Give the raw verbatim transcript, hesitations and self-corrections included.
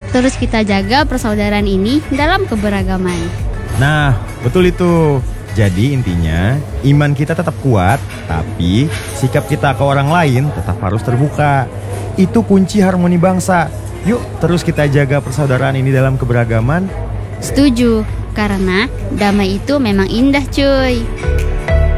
terus kita jaga persaudaraan ini dalam keberagaman. Nah, betul itu. Jadi intinya, iman kita tetap kuat, tapi sikap kita ke orang lain tetap harus terbuka. Itu kunci harmoni bangsa. Yuk, terus kita jaga persaudaraan ini dalam keberagaman. Setuju, karena damai itu memang indah cuy.